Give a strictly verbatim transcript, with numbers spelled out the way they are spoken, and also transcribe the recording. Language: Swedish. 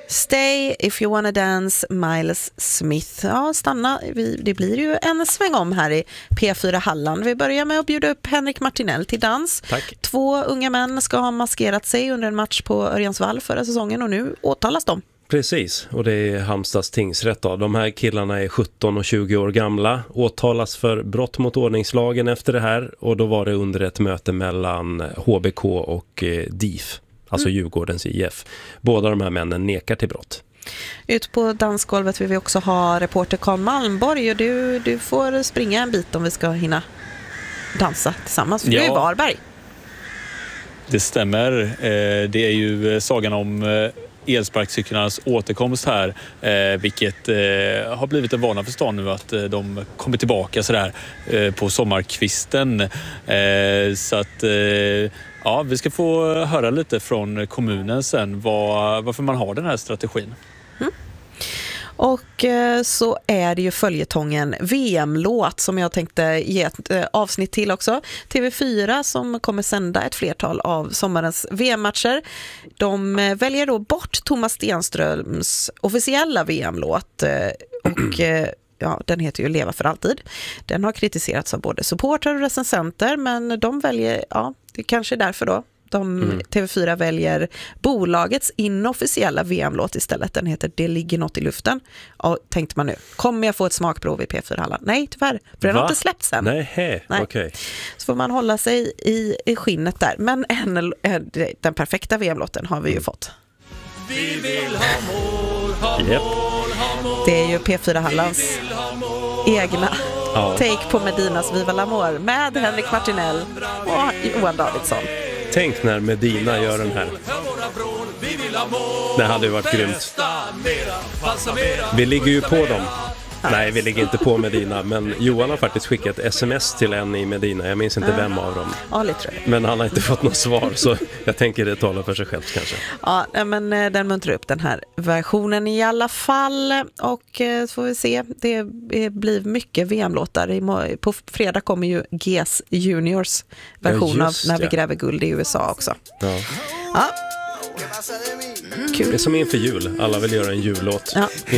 Stay if you wanna dance, Miles Smith. Ja, stanna. Vi, det blir ju en sväng om här i P fyra Halland. Vi börjar med att bjuda upp Henrik Martinell till dans. Tack. Två unga män ska ha maskerat sig under en match på Örjansvall förra säsongen och nu åtalas de. Precis, och det är Halmstads tingsrätt då. De här killarna är sjutton och tjugo år gamla, åtalas för brott mot ordningslagen efter det här, och då var det under ett möte mellan H B K och eh, D I F, alltså mm. Djurgårdens I F. Båda de här männen nekar till brott. Ut på dansgolvet vill vi också ha reporter Carl Malmborg, och du, du får springa en bit om vi ska hinna dansa tillsammans. För ja. Du är i Varberg. Det stämmer. Eh, det är ju sagan om eh, elsparkcyklarnas återkomst här, eh, vilket eh, har blivit en vana för stan nu att eh, de kommer tillbaka sådär eh, på sommarkvisten. Eh, så att eh, ja, vi ska få höra lite från kommunen sen vad, varför man har den här strategin. Mm. Och så är det ju följetongen V M-låt som jag tänkte ge ett avsnitt till också. T V fyra som kommer sända ett flertal av sommarens V M-matcher. De väljer då bort Thomas Stenströms officiella V M-låt och ja, den heter ju Leva för alltid. Den har kritiserats av både supportrar och recensenter, men de väljer, ja, det är kanske därför då. De, mm. T V fyra väljer bolagets inofficiella V M-låt istället. Den heter Det ligger något i luften. Och tänkte man nu, kommer jag få ett smakprov i P fyra Halland? Nej, tyvärr. För den har inte släppts än. Nej, hej. Okej. Okay. Så får man hålla sig i, i skinnet där. Men en, den perfekta V M-låten har vi ju fått. Vi vill ha mål, ha yep. mål, ha mål. Det är ju P fyra Hallands egna ja. take på Medinas Viva l'Amour med Henrik Martinell och Johan Davidsson. Tänk när Medina gör den här. Det hade ju varit grymt. Vi ligger ju på dem. Nej, vi ligger inte på Medina, men Johan har faktiskt skickat ett sms till en i Medina. Jag minns inte ja. vem av dem. Ja, lite. Men han har inte fått något svar, så jag tänker det talar för sig själv kanske. Ja, men den muntrar upp den här versionen i alla fall. Och så får vi se. Det blir mycket V M-låtar. På fredag kommer ju G S Juniors version ja, av När vi gräver guld i U S A också. Ja. Ja. Kul. Det är som inför jul. Alla vill göra en jullåt. Ja.